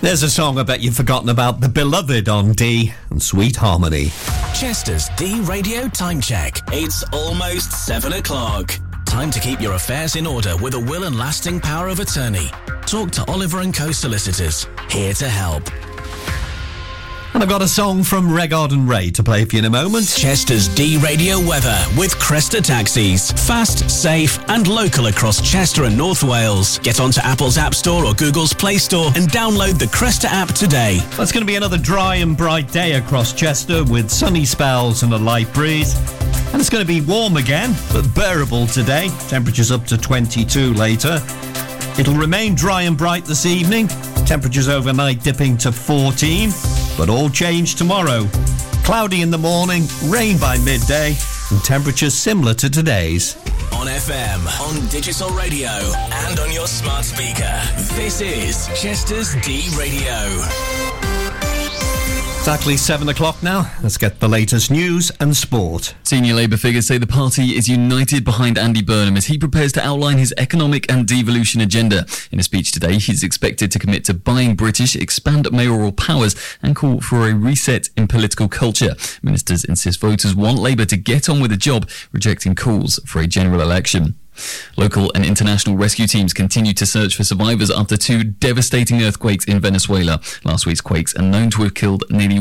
There's a song I bet you've forgotten about, The Beloved on D and Sweet Harmony. Chester's D Radio Time Check. It's almost 7 o'clock. Time to keep your affairs in order with a will and lasting power of attorney. Talk to Oliver & Co Solicitors. Here to help. And I've got a song from Regard and Ray to play for you in a moment. Chester's D Radio weather with Cresta Taxis. Fast, safe and local across Chester and North Wales. Get onto Apple's App Store or Google's Play Store and download the Cresta app today. It's going to be another dry and bright day across Chester with sunny spells and a light breeze. And it's going to be warm again, but bearable today. Temperatures up to 22 later. It'll remain dry and bright this evening. Temperatures overnight dipping to 14. But all change tomorrow. Cloudy in the morning, rain by midday, and temperatures similar to today's. On FM, on digital radio, and on your smart speaker. This is Chester's D Radio. Exactly 7 o'clock now. Let's get the latest news and sport. Senior Labour figures say the party is united behind Andy Burnham as he prepares to outline his economic and devolution agenda. In a speech today, he's expected to commit to buying British, expand mayoral powers and call for a reset in political culture. Ministers insist voters want Labour to get on with the job, rejecting calls for a general election. Local and international rescue teams continue to search for survivors after two devastating earthquakes in Venezuela. Last week's quakes are known to have killed nearly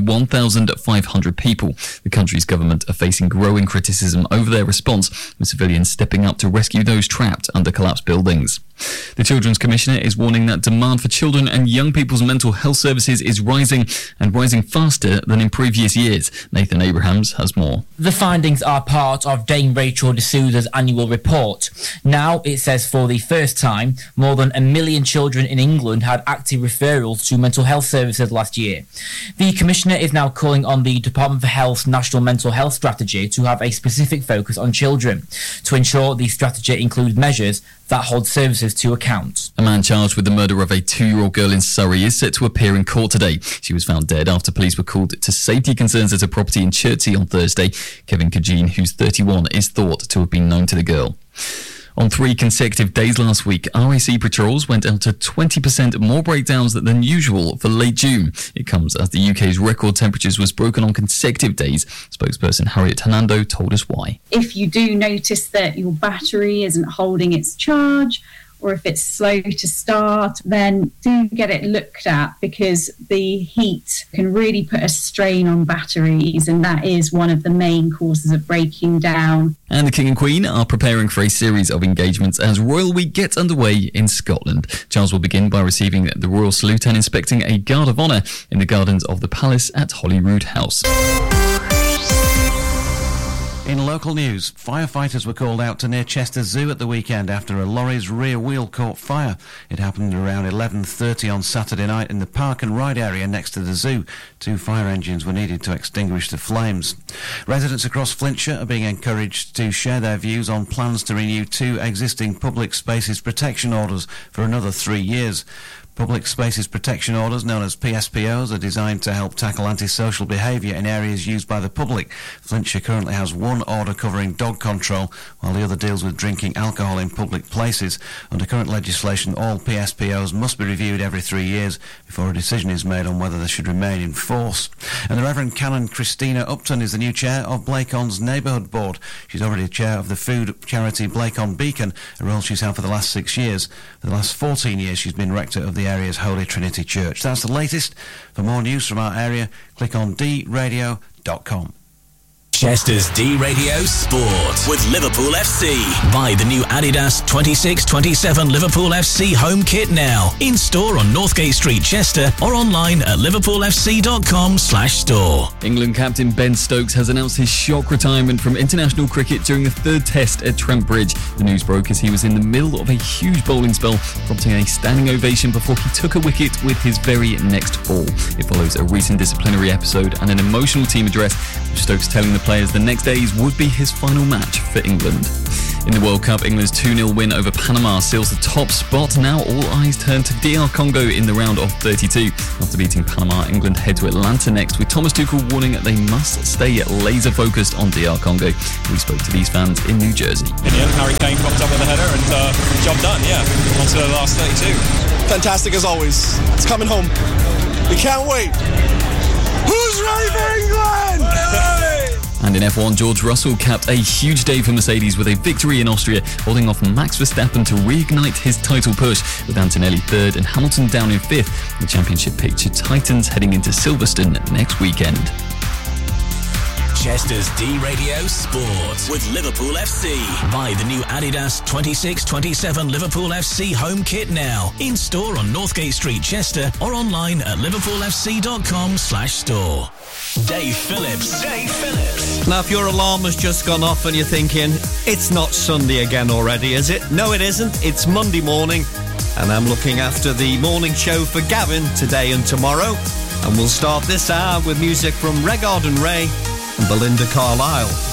1,500 people. The country's government are facing growing criticism over their response, with civilians stepping up to rescue those trapped under collapsed buildings. The Children's Commissioner is warning that demand for children and young people's mental health services is rising and rising faster than in previous years. Nathan Abrahams has more. The findings are part of Dame Rachel D'Souza's annual report. Now, it says for the first time, more than 1 million children in England had active referrals to mental health services last year. The Commissioner is now calling on the Department for Health's National Mental Health Strategy to have a specific focus on children, to ensure the strategy includes measures that hold services to account. A man charged with the murder of a 2-year-old girl in Surrey is set to appear in court today. She was found dead after police were called to safety concerns at a property in Chertsey on Thursday. Kevin Kajin, who's 31, is thought to have been known to the girl. On 3 consecutive days last week, RAC patrols went out to 20% more breakdowns than usual for late June. It comes as the UK's record temperatures was broken on consecutive days. Spokesperson Harriet Hernando told us why. If you do notice that your battery isn't holding its charge, or if it's slow to start, then do get it looked at, because the heat can really put a strain on batteries, and that is one of the main causes of breaking down. And the King and Queen are preparing for a series of engagements as Royal Week gets underway in Scotland. Charles will begin by receiving the Royal Salute and inspecting a Guard of Honour in the gardens of the Palace at Holyrood House. In local news, firefighters were called out to near Chester Zoo at the weekend after a lorry's rear wheel caught fire. It happened around 11:30 on Saturday night in the park and ride area next to the zoo. 2 fire engines were needed to extinguish the flames. Residents across Flintshire are being encouraged to share their views on plans to renew 2 existing public spaces protection orders for another 3 years. Public Spaces Protection Orders, known as PSPOs, are designed to help tackle antisocial behaviour in areas used by the public. Flintshire currently has 1 order covering dog control, while the other deals with drinking alcohol in public places. Under current legislation, all PSPOs must be reviewed every 3 years before a decision is made on whether they should remain in force. And the Reverend Canon Christina Upton is the new chair of Blakeon's Neighbourhood Board. She's already chair of the food charity Blakeon Beacon, a role she's had for the last 6 years. For the last 14 years, she's been rector of the area's Holy Trinity Church. That's the latest. For more news from our area, click on dradio.com. Chester's D Radio Sport with Liverpool FC. Buy the new Adidas 26-27 Liverpool FC home kit now. In store on Northgate Street, Chester, or online at liverpoolfc.com/store. England captain Ben Stokes has announced his shock retirement from international cricket during the 3rd test at Trent Bridge. The news broke as he was in the middle of a huge bowling spell, prompting a standing ovation before he took a wicket with his very next ball. It follows a recent disciplinary episode and an emotional team address, with Stokes telling the players the next days would be his final match for England. In the World Cup, England's 2-0 win over Panama seals the top spot. Now all eyes turn to DR Congo in the round of 32. After beating Panama, England head to Atlanta next, with Thomas Tuchel warning that they must stay laser focused on DR Congo. We spoke to these fans in New Jersey. Harry Kane popped up with a header and job done, on to the last 32. fantastic as always. It's coming home. We can't wait. Who's ready for England? And in F1, George Russell capped a huge day for Mercedes with a victory in Austria, holding off Max Verstappen to reignite his title push, with Antonelli third and Hamilton down in fifth. The championship picture tightens heading into Silverstone next weekend. Chester's D-Radio Sport with Liverpool FC. Buy the new Adidas 26-27 Liverpool FC home kit now. In store on Northgate Street, Chester, or online at liverpoolfc.com/store. Dave Phillips. Now, if your alarm has just gone off and you're thinking, it's not Sunday again already, is it? No, it isn't. It's Monday morning, and I'm looking after the morning show for Gavin today and tomorrow. And we'll start this hour with music from Regard and Ray and Belinda Carlisle.